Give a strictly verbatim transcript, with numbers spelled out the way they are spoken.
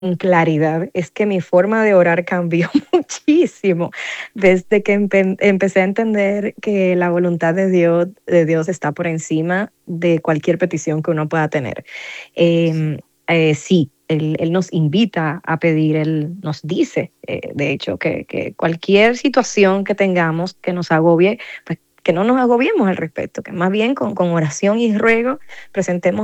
Con claridad, es que mi forma de orar cambió muchísimo desde que empe empecé a entender que la voluntad de Dios de Dios está por encima de cualquier petición que uno pueda tener. Em, Sí. eh, sí, Él Él nos invita a pedir, Él nos dice, eh, de hecho, que que cualquier situación que tengamos que nos agobie, pues, que no nos agobiemos al respecto, que más bien con con oración y ruego presentemos